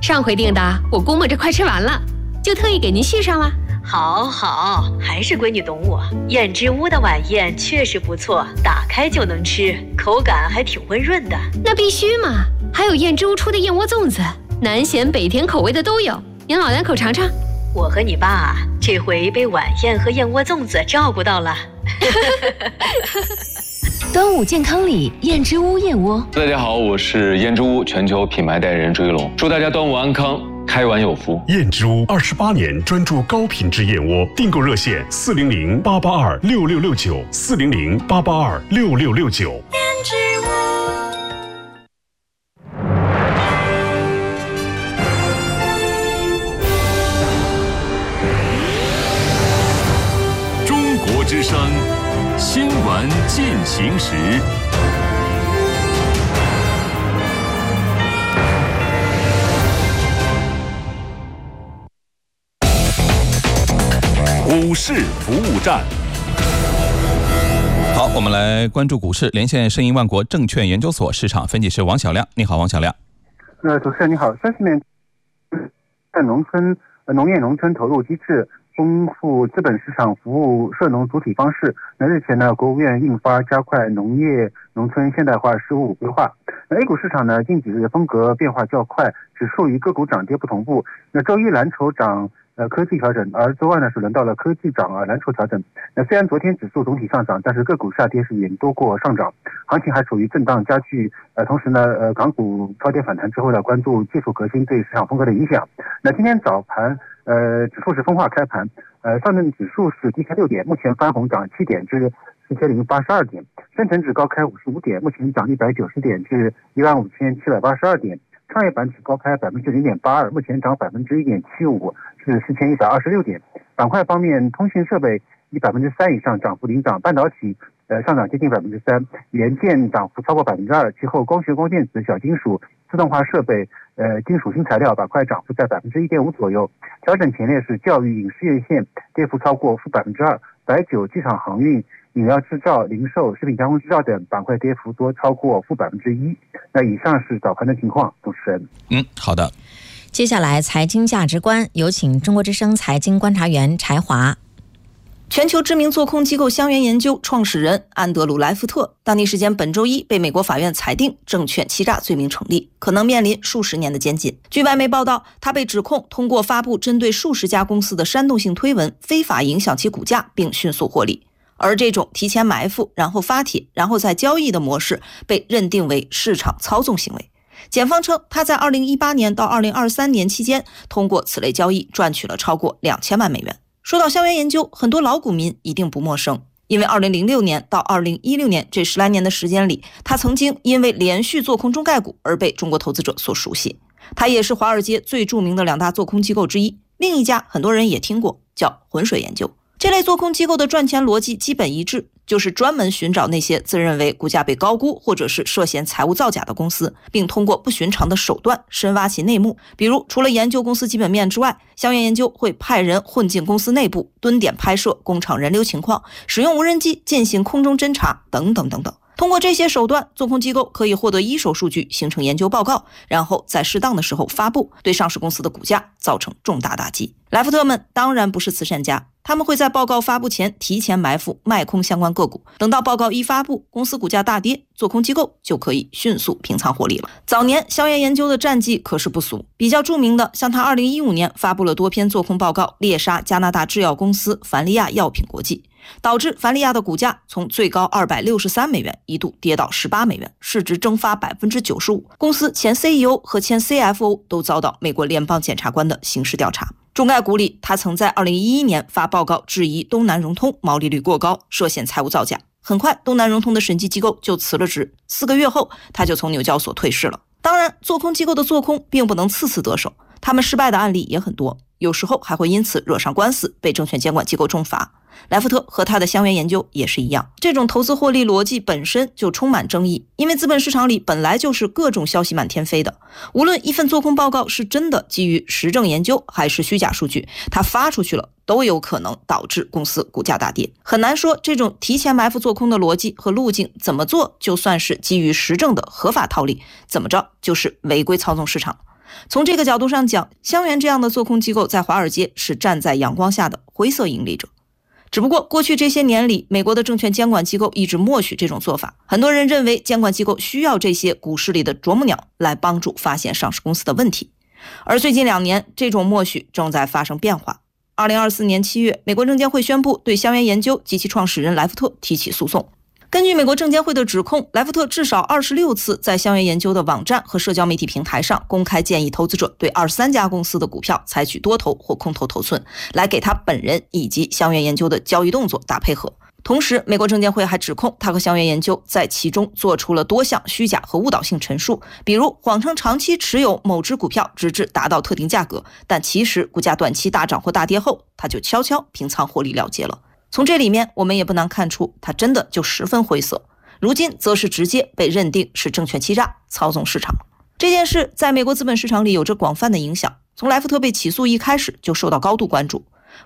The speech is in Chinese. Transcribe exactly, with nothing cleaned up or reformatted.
上回订的我估摸着快吃完了，就特意给您续上了。 好好，还是闺女懂我。燕之屋的晚宴确实不错，打开就能吃，口感还挺温润的。 那必须嘛，还有燕之屋出的燕窝粽子，南咸北甜口味的都有，您老两口尝尝。 我和你爸这回被晚宴和燕窝粽子照顾到了。 端午健康礼，燕之屋燕窝。 大家好，我是燕之屋全球品牌代言人朱一龙，祝大家端午安康，开碗有福。 燕之屋二十八年专注高品质燕窝，订购热线四零零八八二六六六九四零零八八二六六六九。 燕之屋。 中国之声新闻进行时。股市服务站。 好，我们来关注股市，连线盛银万国证券研究所市场分析师王小亮。你好，王小亮。 呃，主持人你好，消息面在农村、呃、农业农村投入机制。丰富资本市场服务涉农主体方式。那日前呢，国务院印发加快农业农村现代化“十五五”规划。那 A 股市场呢，近几日风格变化较快，指数与个股涨跌不同步。那周一蓝筹涨，呃科技调整，而周二呢是轮到了科技涨而蓝筹调整。那虽然昨天指数总体上涨，但是个股下跌是远多过上涨，行情还处于震荡加剧。呃，同时呢，呃港股超跌反弹之后呢，关注技术革新对市场风格的影响。那今天早盘。呃，指数是分化开盘，呃，上证指数是低开六点，目前翻红涨七点至四千零八十二点，深成指高开五十五点，目前涨一百九十点至一万五千七百八十二点，创业板指高开百分之零点八二，目前涨百分之一点七五至四千一百二十六点。板块方面，通讯设备以百分之三以上涨幅领涨，半导体呃上涨接近百分之三，元件涨幅超过百分之二，其后光学光电子、小金属、自动化设备。呃，金属新材料板块涨幅在百分之一点五左右，调整前列是教育、影视院线，跌幅超过负百分之二，白酒、机场航运、饮料制造、零售、食品加工制造等板块跌幅多超过负百分之一。那以上是早盘的情况，主持人。 嗯，好的。 接下来财经价值观，有请中国之声财经观察员柴华。 全球知名做空机构香橼研究创始人安德鲁·莱福特，当地时间本周一被美国法院裁定证券欺诈罪名成立，可能面临数十年的监禁。据外媒报道，他被指控通过发布针对数十家公司的煽动性推文，非法影响其股价并迅速获利。而这种提前埋伏，然后发帖，然后再交易的模式，被认定为市场操纵行为。检方称，他在二零一八年到二零二三年期间，通过此类交易赚取了超过两千万美元。说到香橼研究，很多老股民一定不陌生，因为二零零六年到二零一六年这十来年的时间里，他曾经因为连续做空中概股而被中国投资者所熟悉。他也是华尔街最著名的两大做空机构之一，另一家很多人也听过，叫浑水研究。这类做空机构的赚钱逻辑基本一致，就是专门寻找那些自认为股价被高估或者是涉嫌财务造假的公司，并通过不寻常的手段深挖其内幕。比如，除了研究公司基本面之外，香橼研究会派人混进公司内部，蹲点拍摄工厂人流情况，使用无人机进行空中侦查等等等等。通过这些手段，做空机构可以获得一手数据，形成研究报告，然后在适当的时候发布，对上市公司的股价造成重大打击。莱福特们当然不是慈善家，他们会在报告发布前提前埋伏卖空相关个股，等到报告一发布，公司股价大跌，做空机构就可以迅速平仓获利了。早年香橼研究的战绩可是不俗，比较著名的像他二零一五年发布了多篇做空报告，猎杀加拿大制药公司凡利亚药品国际，导致凡利亚的股价从最高二百六十三美元一度跌到十八美元，市值蒸发 百分之九十五， 公司前 C E O 和前 C F O 都遭到美国联邦检察官的刑事调查。中概股里，他曾在二零一一年发报告质疑东南融通毛利率过高，涉嫌财务造假。很快，东南融通的审计机构就辞了职，四个月后，他就从纽交所退市了。当然，做空机构的做空并不能次次得手，他们失败的案例也很多，有时候还会因此惹上官司，被证券监管机构重罚。莱福特和他的香橼研究也是一样，这种投资获利逻辑本身就充满争议，因为资本市场里本来就是各种消息满天飞的，无论一份做空报告是真的基于实证研究还是虚假数据，它发出去了都有可能导致公司股价大跌。很难说这种提前埋伏做空的逻辑和路径怎么做就算是基于实证的合法套利，怎么着就是违规操纵市场。 从这个角度上讲，香园这样的做空机构在华尔街是站在阳光下的灰色盈利者。只不过过去这些年里，美国的证券监管机构一直默许这种做法，很多人认为监管机构需要这些股市里的啄木鸟来帮助发现上市公司的问题。而最近两年，这种默许正在发生变化。二零二四年七月，美国证监会宣布对香园研究及其创始人莱福特提起诉讼。根据美国证监会的指控，莱福特至少二十六次在香园研究的网站和社交媒体平台上公开建议投资者对二十三家公司的股票采取多头或空头头寸，来给他本人以及香园研究的交易动作打配合。同时，美国证监会还指控他和香园研究在其中做出了多项虚假和误导性陈述，比如谎称长期持有某只股票直至达到特定价格，但其实股价短期大涨或大跌后，他就悄悄平仓获利了结了。从这里面我们也不难看出，他真的就十分灰色，如今则是直接被认定是证券欺诈、操纵市场。这件事在美国资本市场里有着广泛的影响，从莱福特被起诉一开始就受到高度关注。